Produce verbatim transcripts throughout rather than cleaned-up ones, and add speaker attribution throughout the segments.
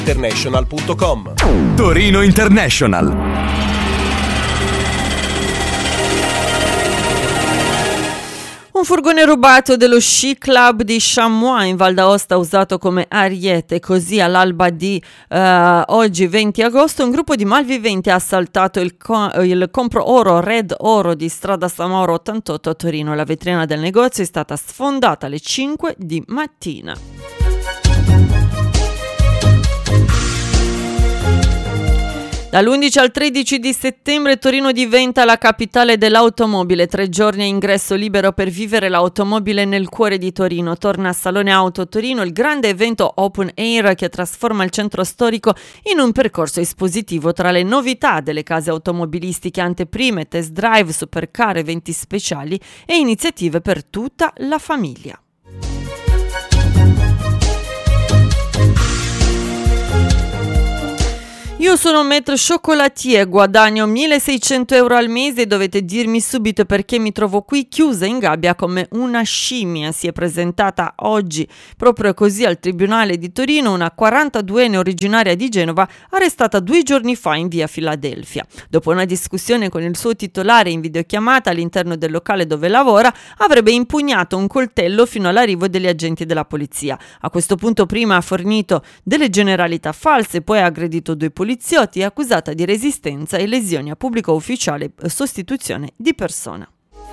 Speaker 1: international punto com.
Speaker 2: Torino International.
Speaker 3: Un furgone rubato dello Sci Club di Chamois in Val d'Aosta usato come ariete, così all'alba di uh, oggi venti agosto un gruppo di malviventi ha assaltato il, co- il Compro Oro Red Oro di strada Samoro ottantotto a Torino. La vetrina del negozio è stata sfondata alle cinque di mattina. Dall'undici al tredici di settembre Torino diventa la capitale dell'automobile. Tre giorni a ingresso libero per vivere l'automobile nel cuore di Torino. Torna a Salone Auto Torino il grande evento Open Air che trasforma il centro storico in un percorso espositivo. Tra le novità delle case automobilistiche, anteprime, test drive, supercar, eventi speciali e iniziative per tutta la famiglia. Io sono Maître Chocolatier, guadagno milleseicento euro al mese e dovete dirmi subito perché mi trovo qui chiusa in gabbia come una scimmia. Si è presentata oggi proprio così al Tribunale di Torino una quarantaduenne originaria di Genova arrestata due giorni fa in via Filadelfia. Dopo una discussione con il suo titolare in videochiamata all'interno del locale dove lavora, avrebbe impugnato un coltello fino all'arrivo degli agenti della polizia. A questo punto prima ha fornito delle generalità false, poi ha aggredito due poliziotti e accusata di resistenza e lesioni a pubblico ufficiale e sostituzione di persona.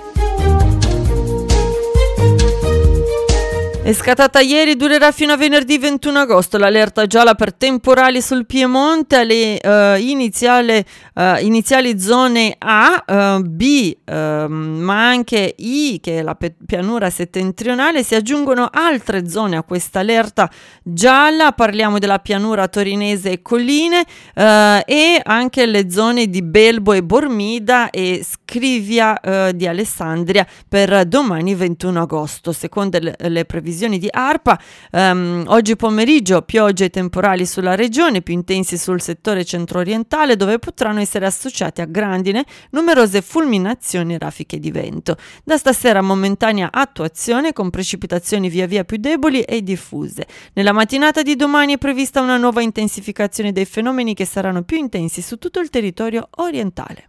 Speaker 3: È scattata ieri, durerà fino a venerdì ventuno agosto l'allerta gialla per temporali sul Piemonte. Alle uh, iniziali, uh, iniziali zone A, uh, B, uh, ma anche I, che è la pe- pianura settentrionale, si aggiungono altre zone a questa allerta gialla. Parliamo della pianura torinese e colline uh, e anche le zone di Belbo e Bormida e Scrivia uh, di Alessandria per domani ventuno agosto. Secondo le, le previsioni di ARPA, um, oggi pomeriggio piogge e temporali sulla regione, più intensi sul settore centro-orientale, dove potranno essere associati a grandine numerose fulminazioni e raffiche di vento. Da stasera momentanea attuazione con precipitazioni via via più deboli e diffuse. Nella mattinata di domani è prevista una nuova intensificazione dei fenomeni che saranno più intensi su tutto il territorio orientale.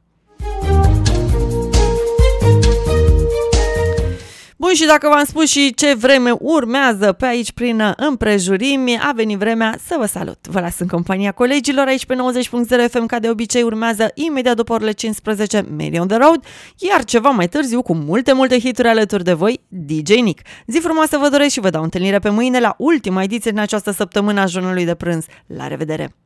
Speaker 3: Bun, și dacă v-am spus și ce vreme urmează pe aici prin împrejurimi, a venit vremea să vă salut. Vă las în compania colegilor aici pe nouăzeci punct zero F M, ca de obicei urmează imediat după orele cincisprezece Media on the Road, iar ceva mai târziu cu multe, multe hituri alături de voi, D J Nick. Zi frumoasă vă doresc și vă dau întâlnire pe mâine la ultima ediție din această săptămână a Jurnalului de Prânz. La revedere!